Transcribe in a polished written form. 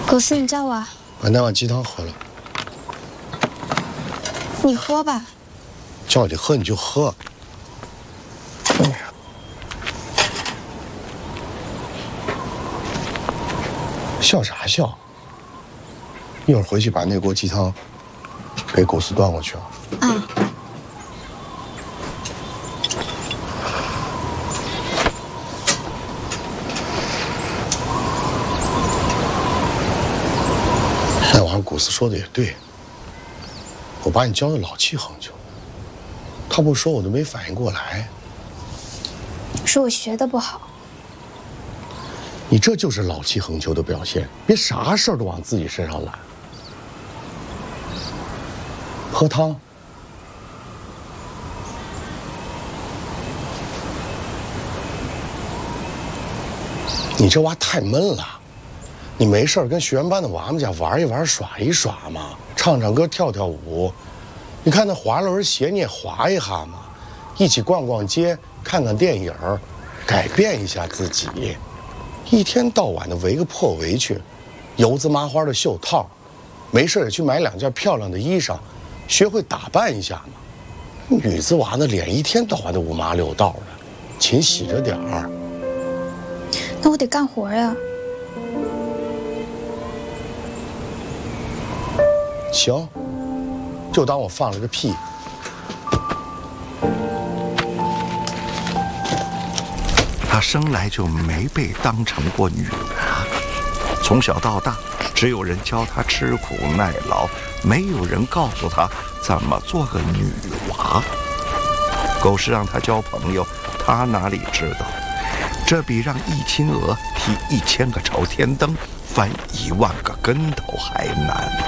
狗丝，你叫我？ 把那碗鸡汤喝了。 你喝吧。 叫你喝你就喝。哎呀，笑啥笑？一会儿回去把那锅鸡汤给狗丝端过去啊。 啊。 那晚上古斯说的也对，我把你教的老气横秋，他不说我都没反应过来。 是我学的不好。 你这就是老气横秋的表现，别啥事儿都往自己身上揽。喝汤。你这娃太闷了。你没事跟学员班的娃们家玩一玩、耍一耍嘛，唱唱歌、跳跳舞。你看那滑轮鞋你也滑一下嘛，一起逛逛街、看看电影，改变一下自己。一天到晚的围个破围裙，油渍麻花的袖套，没事也去买2件漂亮的衣裳，学会打扮一下嘛。女子娃的脸一天到晚的五麻六道的，勤洗着点儿。 那我得干活呀。 行，就当我放了个屁。 她生来就没被当成过女儿，从小到大，只有人教她吃苦耐劳，没有人告诉她怎么做个女娃。狗是让她交朋友，她哪里知道，这比让一亲鹅踢1000个朝天灯，翻1万个跟头还难。